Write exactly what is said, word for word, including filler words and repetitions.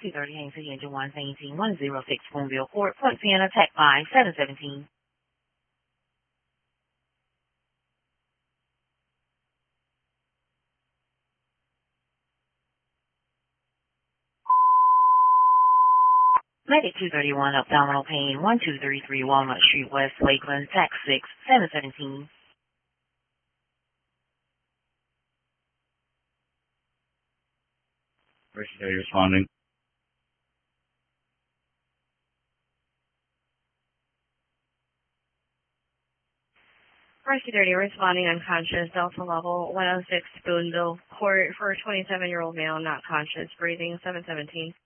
two thirty Hainsey Engine one seventeen one oh six Spoonville Court, Point Siena, Tech five seven seventeen. Medic two thirty-one Abdominal Pain one two three three Walnut Street West, Lakeland, Tech six seven seventeen. First Day responding. Mercy thirty responding unconscious, Delta level one oh six Spoonville Court for a twenty-seven-year-old male not conscious, breathing seven seventeen.